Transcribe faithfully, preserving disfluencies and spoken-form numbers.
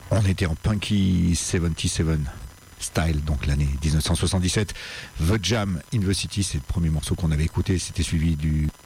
On était en Punky soixante-dix-sept style, donc l'année dix-neuf cent soixante-dix-sept. The Jam in the City, c'est le premier morceau qu'on avait écouté. C'était suivi du